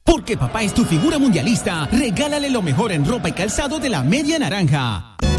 Porque papá es tu figura mundialista, regálale lo mejor en ropa y calzado de la Media Naranja.